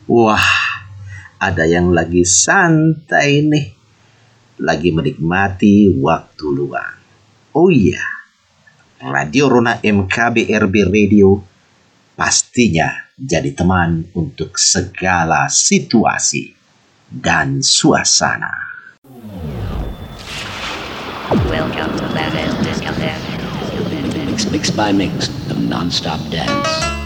Wah, ada yang lagi santai nih, lagi menikmati waktu luang. Oh iya, Radio Rona MKBRB Radio pastinya jadi teman untuk segala situasi dan suasana. Welcome to Planet Disco Dance. Mix by mix, the non-stop dance.